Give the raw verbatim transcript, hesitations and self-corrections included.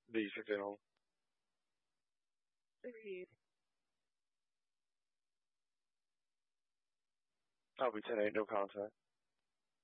Basically, no. Agree. I'll be tonight, no contact.